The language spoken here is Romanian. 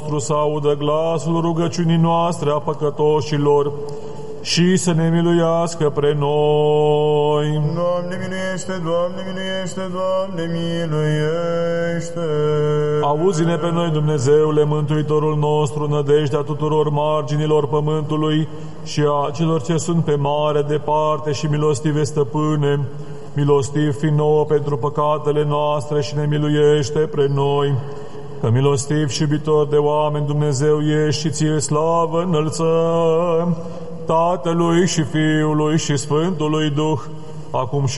nostru să audă glasul rugăciunii noastre a păcătoșilor și să ne miluiască pre noi. Doamne miluiește, Doamne miluiește, Doamne miluiește. Auzi-ne pe noi, Dumnezeule, Mântuitorul nostru, nădejdea tuturor marginilor pământului și a celor ce sunt pe mare departe și milostive stăpâne. Milostiv fi nouă pentru păcatele noastre și ne miluiește pre noi. Că milostiv și iubitor de oameni Dumnezeu ești și ție slavă înălțăm, Tatălui și Fiului și Sfântului Duh, acum și